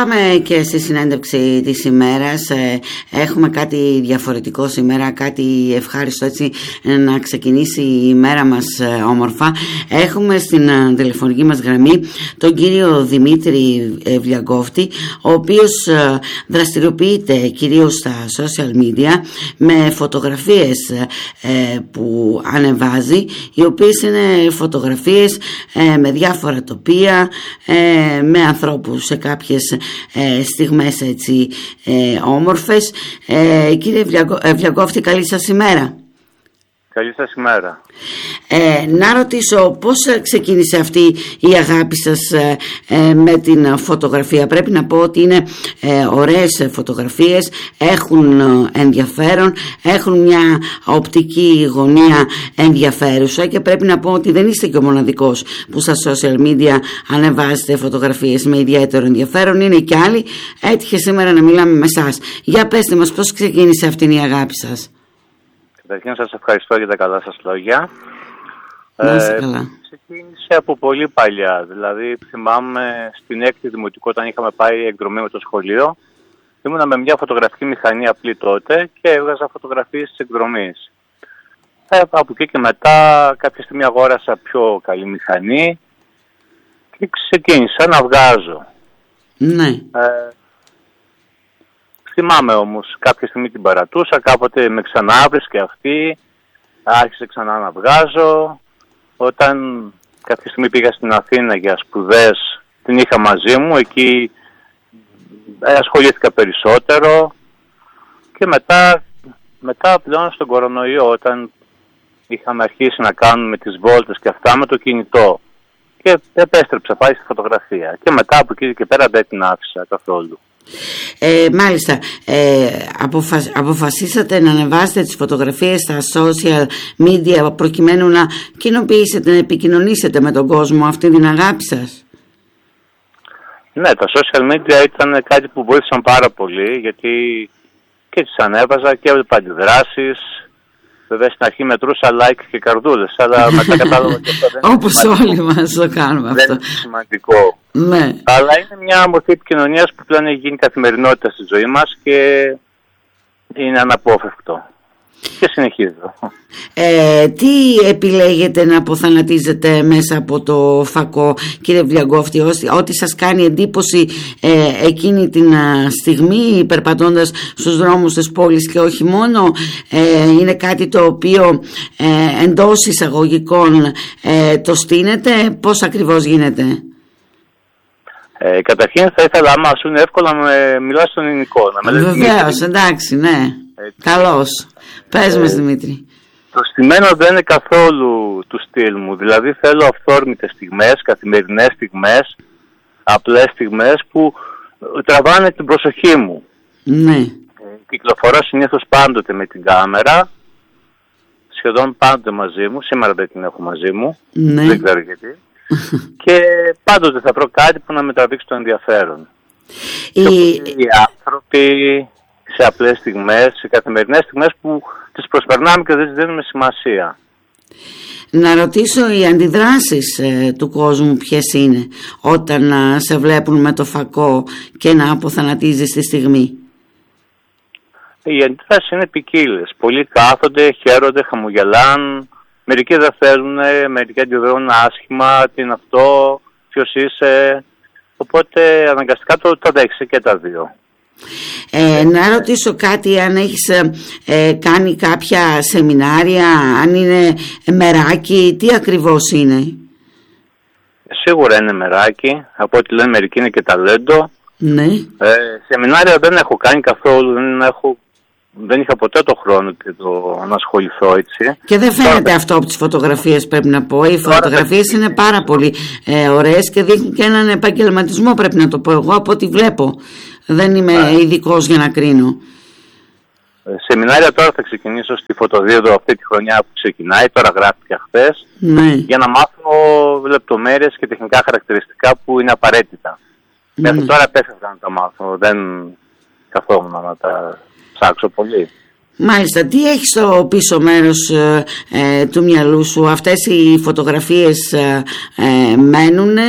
είπαμε και στη συνέντευξη της ημέρας, έχουμε κάτι διαφορετικό σήμερα, κάτι ευχάριστο, έτσι να ξεκινήσει η ημέρα μας όμορφα. Έχουμε στην τηλεφωνική μας γραμμή τον κύριο Δημήτρη Βλαγκόφτη, ο οποίος δραστηριοποιείται κυρίως στα social media με φωτογραφίες που ανεβάζει, οι οποίες είναι φωτογραφίες με διάφορα τοπία, με ανθρώπους σε κάποιες στιγμές έτσι όμορφες. Κύριε Βλαγκόφτη, καλή σας ημέρα. Καλή σας ημέρα. Να ρωτήσω πώς ξεκίνησε αυτή η αγάπη σας με την φωτογραφία. Πρέπει να πω ότι είναι ωραίες φωτογραφίες, έχουν ενδιαφέρον, έχουν μια οπτική γωνία ενδιαφέρουσα και πρέπει να πω ότι δεν είστε και ο μοναδικός που στα social media ανεβάζετε φωτογραφίες με ιδιαίτερο ενδιαφέρον, είναι και άλλοι. Έτυχε σήμερα να μιλάμε με εσάς. Για πέστε μας πώς ξεκίνησε αυτή η αγάπη σας. Καταρχήν σας ευχαριστώ για τα καλά σας λόγια. Καλά. Ξεκίνησε από πολύ παλιά. Δηλαδή θυμάμαι στην 6η Δημοτικού, όταν είχαμε πάει εκδρομή με το σχολείο, ήμουνα με μια φωτογραφική μηχανή απλή τότε και έβγαζα φωτογραφίες της εκδρομής. Από εκεί και μετά κάποια στιγμή αγόρασα πιο καλή μηχανή και ξεκίνησα να βγάζω. Ναι. Θυμάμαι όμως κάποια στιγμή την παρατούσα, κάποτε με ξανάβρισκε αυτή, άρχισε ξανά να βγάζω. Όταν κάποια στιγμή πήγα στην Αθήνα για σπουδές, την είχα μαζί μου, εκεί ασχολήθηκα περισσότερο και μετά πλέον στον κορονοϊό, όταν είχαμε αρχίσει να κάνουμε τις βόλτες και αυτά με το κινητό και επέστρεψα πάλι στη φωτογραφία και μετά από εκεί και πέρα δεν την άφησα καθόλου. Μάλιστα, αποφασίσατε να ανεβάσετε τις φωτογραφίες στα social media προκειμένου να κοινοποιήσετε, να επικοινωνήσετε με τον κόσμο αυτή την αγάπη σας. Ναι, τα social media ήταν κάτι που βοήθησαν πάρα πολύ, γιατί και τις ανέβαζα και έβλεπα αντιδράσεις. Βέβαια στην αρχή μετρούσα like και καρδούλες, αλλά μετά κατάλαβα και αυτό δεν είναι όπως όλοι μας το κάνουμε αυτό. Δεν είναι σημαντικό. Ναι. Αλλά είναι μια μορφή επικοινωνίας που πλέον έχει γίνει καθημερινότητα στη ζωή μας και είναι αναπόφευκτο. Και συνεχίζω. Τι επιλέγετε να αποθανατίζετε μέσα από το φακό, κύριε Βλαγκόφτη, ότι σας κάνει εντύπωση εκείνη την στιγμή περπατώντας στους δρόμους της πόλης και όχι μόνο, είναι κάτι το οποίο εντός εισαγωγικών το στείνετε, πώς ακριβώς γίνεται? Καταρχήν θα ήθελα, άμα σου είναι εύκολο, να μιλάς στον ελληνικό. Βεβαίως, εντάξει, ναι. Καλώς. Πες μας, Δημήτρη. Το στημένο δεν είναι καθόλου του στυλ μου. Δηλαδή θέλω αυθόρμητες στιγμές, καθημερινές στιγμές, απλές στιγμές που τραβάνε την προσοχή μου. Ναι. Κυκλοφορώ συνήθως πάντοτε με την κάμερα, σχεδόν πάντοτε μαζί μου. Σήμερα δεν την έχω μαζί μου, ναι. Δεν ξέρω γιατί. Και πάντοτε θα βρω κάτι που να με τραβήξει το ενδιαφέρον. Οι άνθρωποι σε απλές στιγμές, σε καθημερινές στιγμές που τις προσπερνάμε και δεν τις δίνουμε σημασία. Να ρωτήσω, οι αντιδράσεις του κόσμου ποιες είναι όταν σε βλέπουν με το φακό και να αποθανατίζεις τη στιγμή? Οι αντιδράσεις είναι ποικίλες. Πολλοί κάθονται, χαίρονται, χαμογελάν. Μερικοί δεν θέλουν, μερικοί αντιδρούν άσχημα, τι είναι αυτό, ποιος είσαι. Οπότε αναγκαστικά το δέχεσαι και τα δύο. Να ρωτήσω κάτι, αν έχεις κάνει κάποια σεμινάρια, αν είναι μεράκι, τι ακριβώς είναι? Σίγουρα είναι μεράκι, από ό,τι λένε μερικοί είναι και ταλέντο. Ναι. Σεμινάρια δεν έχω κάνει καθόλου, δεν είχα ποτέ το χρόνο και το να ασχοληθώ έτσι. Και δεν φαίνεται αυτό από τις φωτογραφίες, πρέπει να πω. Οι φωτογραφίες είναι πάρα πολύ ωραίες και δείχνουν και έναν επαγγελματισμό, πρέπει να το πω εγώ, από ό,τι βλέπω. Δεν είμαι ειδικός για να κρίνω. Σεμινάρια τώρα θα ξεκινήσω στη Φωτοδίωδο αυτή τη χρονιά που ξεκινάει, τώρα γράφτηκε χθες, ναι. Για να μάθω λεπτομέρειες και τεχνικά χαρακτηριστικά που είναι απαραίτητα. Ναι. Μέχρι τώρα πέφευγα να τα μάθω, δεν καθόμουν να τα ψάξω πολύ. Μάλιστα, τι έχεις στο πίσω μέρος του μυαλού σου? Αυτές οι φωτογραφίες μένουνε,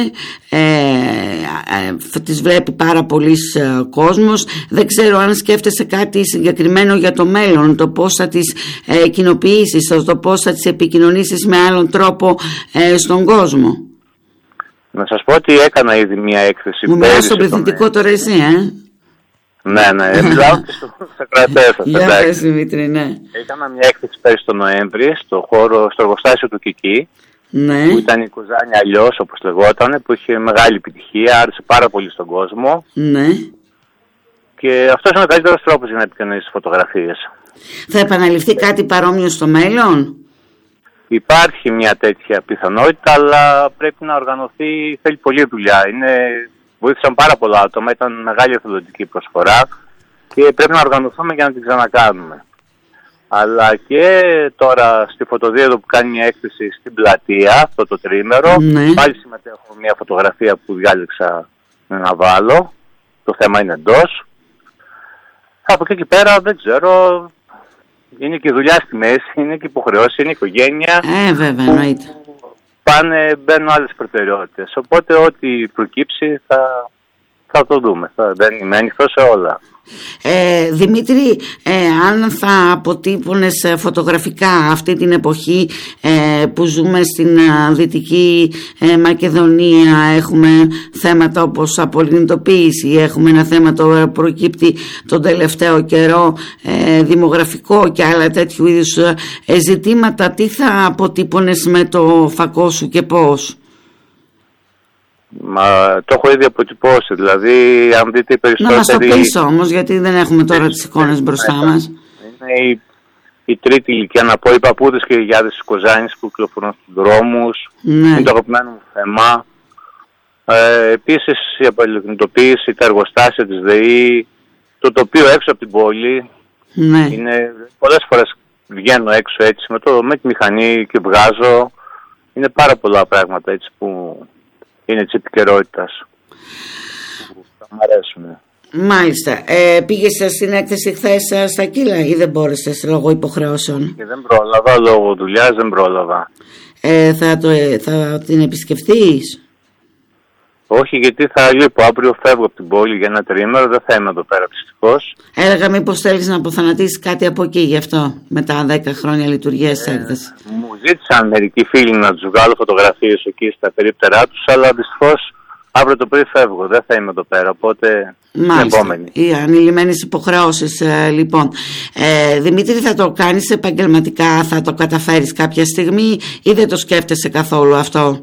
τις βλέπει πάρα πολλής κόσμος. Δεν ξέρω αν σκέφτεσαι κάτι συγκεκριμένο για το μέλλον, το πώς θα τις κοινοποιήσεις, το πώς θα τις επικοινωνήσεις με άλλον τρόπο στον κόσμο. Να σας πω ότι έκανα ήδη μια έκθεση. Μου μιλάς στον πληθυντικό τώρα εσύ, Ναι, μιλάω και στο κρατές σας. Γεια σας, Δημήτρη, ναι. Έκανα μια έκθεση πέρυσι τον Νοέμβρη στο εργοστάσιο του Κική, ναι, που ήταν η Κουζάνια αλλιώς, όπως λεγόταν, που είχε μεγάλη επιτυχία, άρεσε πάρα πολύ στον κόσμο. Ναι. Και αυτός είναι ο καλύτερος τρόπος για να επικοινωνήσεις φωτογραφίες. Θα επαναληφθεί κάτι παρόμοιο στο μέλλον? Υπάρχει μια τέτοια πιθανότητα, αλλά πρέπει να οργανωθεί, θέλει πολλή δουλειά. Βοήθησαν πάρα πολλά άτομα, ήταν μεγάλη εθελοντική προσφορά και πρέπει να οργανωθούμε για να την ξανακάνουμε. Αλλά και τώρα στη φωτοδίαιδο που κάνει μια έκθεση στην πλατεία αυτό το τρίμερο, ναι, πάλι συμμετέχω μια φωτογραφία που διάλεξα να βάλω. Το θέμα είναι εντός. Από εκεί και πέρα δεν ξέρω, είναι και δουλειά στη μέση, είναι και υποχρεώσεις, είναι οικογένεια. Βέβαια, εννοείται. Μπαίνουν άλλες προτεραιότητες. Οπότε ό,τι προκύψει θα το δούμε. Δεν είμαι ανοιχτό σε όλα. Δημήτρη, αν θα αποτύπωνες φωτογραφικά αυτή την εποχή που ζούμε στην Δυτική Μακεδονία, έχουμε θέματα όπως απολυνητοποίηση, έχουμε ένα θέμα το προκύπτει τον τελευταίο καιρό, δημογραφικό και άλλα τέτοιου είδους ζητήματα, τι θα αποτύπωνες με το φακό σου και πώς? Το έχω ήδη αποτυπώσει, δηλαδή αν δείτε οι περισσότεροι... Να μας το πεις όμως, γιατί δεν έχουμε τώρα τις εικόνες μπροστά μας. Είναι η τρίτη ηλικία, να πω, οι παππούδες και οι γιαγιάδες της Κοζάνης που κυκλοφορούν στους δρόμους. Ναι. Είναι το αγαπημένο μου θέμα. Επίσης η απολυνητοποίηση, τα εργοστάσια της ΔΕΗ, το τοπίο έξω από την πόλη. Ναι. Πολλές φορές βγαίνω έξω έτσι με τη μηχανή και βγάζω. Είναι πάρα πολλά πράγματα έτσι που είναι της επικαιρότητας. Μ' αρέσουν. Μάλιστα. Πήγες στην έκθεση χθες στα Κύλα ή δεν μπόρεσες λόγω υποχρεώσεων? Και δεν πρόλαβα, λόγω δουλειάς δεν πρόλαβα. Θα την επισκεφθείς? Όχι, γιατί θα λείπω. Αύριο φεύγω από την πόλη για ένα τριήμερο, δεν θα είμαι εδώ πέρα δυστυχώς. Έλεγα μήπως θέλεις να αποθανατήσεις κάτι από εκεί γι' αυτό, με τα 10 χρόνια λειτουργίας της έκθεσης. Μου ζήτησαν μερικοί φίλοι να τους βγάλω φωτογραφίες εκεί στα περίπτερά τους, αλλά δυστυχώς αύριο το πρωί φεύγω, δεν θα είμαι εδώ πέρα, οπότε την επόμενη. Οι ανηλυμένες υποχρεώσεις λοιπόν. Δημήτρη, θα το κάνεις επαγγελματικά, θα το καταφέρεις κάποια στιγμή ή δεν το σκέφτεσαι καθόλου αυτό?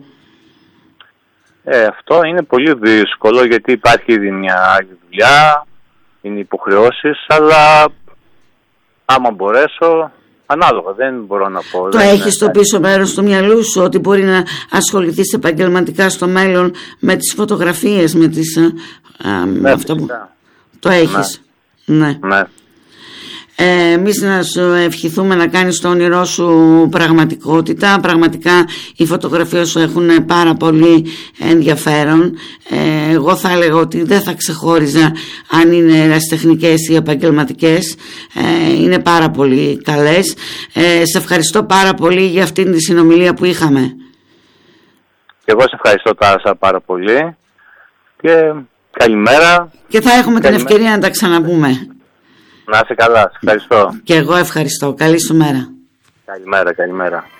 Αυτό είναι πολύ δύσκολο, γιατί υπάρχει ήδη μια άλλη δουλειά, είναι υποχρεώσεις, αλλά άμα μπορέσω, ανάλογα, δεν μπορώ να πω. Το έχεις στο πίσω μέρος του μυαλού σου ότι μπορεί να ασχοληθείς επαγγελματικά στο μέλλον με τις φωτογραφίες, με τις... Ναι, αυτό που... Το έχεις. Ναι. Ναι. Εμείς να σου ευχηθούμε να κάνεις το όνειρό σου πραγματικότητα. Πραγματικά οι φωτογραφίες σου έχουν πάρα πολύ ενδιαφέρον. Εγώ θα έλεγα ότι δεν θα ξεχώριζα αν είναι ερασιτεχνικές ή επαγγελματικές. Είναι πάρα πολύ καλές. Σε ευχαριστώ πάρα πολύ για αυτήν τη συνομιλία που είχαμε. Και εγώ σε ευχαριστώ, Τάσα, πάρα πολύ και καλημέρα. Και θα έχουμε την ευκαιρία να τα ξαναπούμε. Να είσαι καλά, σε ευχαριστώ. Και εγώ ευχαριστώ. Καλή σου μέρα. Καλημέρα.